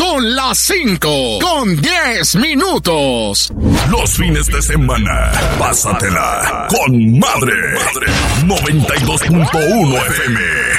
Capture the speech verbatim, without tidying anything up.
Son las cinco con diez minutos. Los fines de semana, pásatela con madre. noventa y dos punto uno F M.